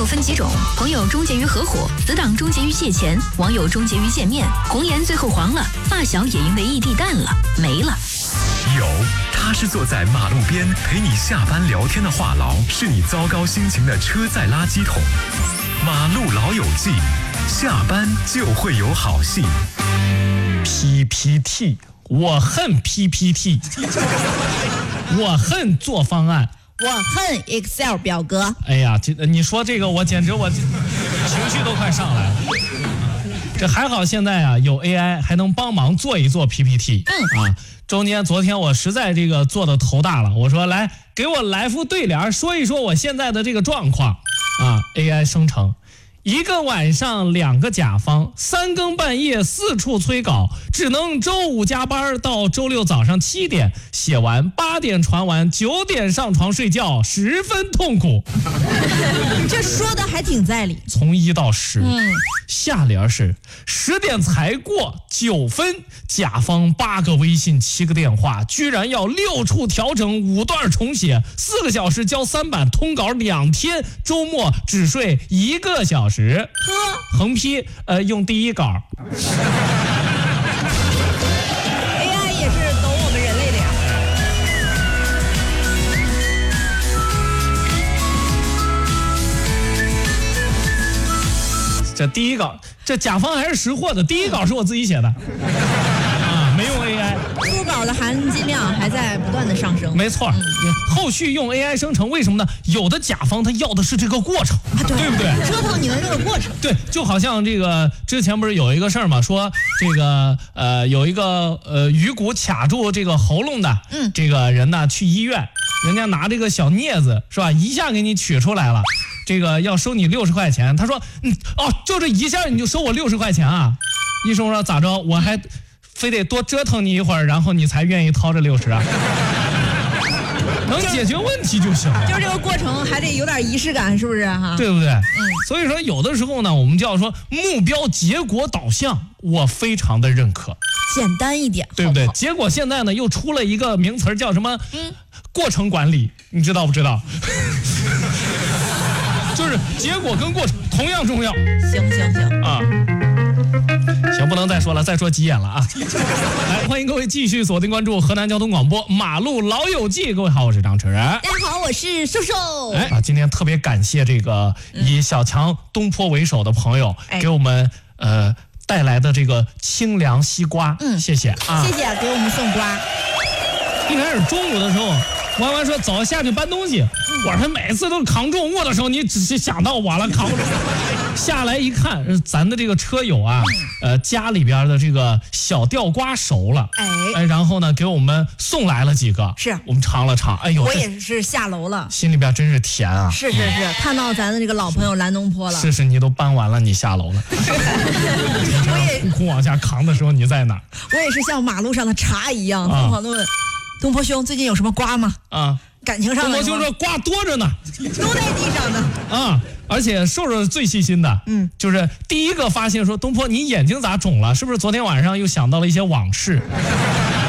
友分几种，朋友终结于合伙，死党终结于借钱，网友终结于见面，红颜最后黄了，发小也因为异地淡了，没了。 有，他是坐在马路边陪你下班聊天的话痨，是你糟糕心情的车载垃圾桶。马路老友记，下班就会有好戏。 PPT， 我恨 PPT， 我恨做方案， 我恨 Excel 表格。 哎呀，你说这个我简直情绪都快上来了。这还好现在啊有 AI 还能帮忙做一做 PPT。昨天我实在这个做的头大了，我说来给我来副对联，说一说我现在的这个状况啊。AI 生成，1个晚上2个甲方，3更半夜4处催稿，只能周5加班到周6早上7点，写完8点传完，9点上床睡觉，十分痛苦。 这说的还挺在理。 从1到10，下联是10点才过9分，甲方8个微信7个电话，居然要6处调整5段重写，4个小时交3版，通稿2天，周末只睡1个小时。横批用第一稿。 AI 也是懂我们人类的呀。 这第一稿，这甲方还是识货的，第一稿是我自己写的啊，没用 AI。 初稿的含金量还在不断的上升。 没错，后续用 AI 生成，为什么呢？有的甲方他要的是这个过程，对不对？ 折腾你的这个过程。 对，就好像这个之前不是有一个事儿嘛，说这个有一个鱼骨卡住这个喉咙的，这个人呢去医院，人家拿这个小镊子是吧，一下给你取出来了。这个要收你60块钱，他说就这一下你就收我60块钱啊？医生说咋着？我还非得多折腾你一会儿，然后你才愿意掏这60啊？能解决问题就行了。 就是这个过程还得有点仪式感，是不是哈？ 对不对？所以说有的时候呢，我们就要说目标结果导向，我非常的认可。 简单一点， 对不对？ 好不好？ 结果现在呢又出了一个名词叫什么？过程管理，你知道不知道？就是结果跟过程同样重要。 行啊，行，不能再说了，再说急眼了啊！来，欢迎各位继续锁定关注河南交通广播马路老友记。各位好，我是张晨。 大家好，我是瘦瘦。 今天特别感谢这个以小强东坡为首的朋友给我们带来的这个清凉西瓜，谢谢啊！ 谢谢给我们送瓜。 一开始中午的时候，弯弯说走下去搬东西，我说每次都扛重物的时候，你只是想到我了，扛不住。下来一看，咱的这个车友啊，家里边的这个小吊瓜熟了，然后呢给我们送来了几个， 是我们尝了尝，哎呦， 我也是下楼了， 心里边真是甜啊！ 是，看到咱的这个老朋友蓝东坡了。 是，你都搬完了，你下楼了。我也哭往下扛的时候，你在哪儿？ 我也是像马路上的茶一样，疯狂的问东坡兄最近有什么瓜吗？感情上东坡兄说瓜多着呢， 都在地上呢。 而且瘦瘦最细心的，就是第一个发现说东坡你眼睛咋肿了？是不是昨天晚上又想到了一些往事？